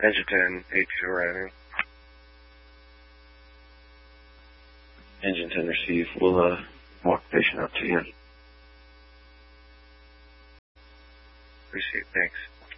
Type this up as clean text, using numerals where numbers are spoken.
Engine 10, 82 right. Engine 10 receive. We'll walk the patient up to you. Appreciate it. Thanks.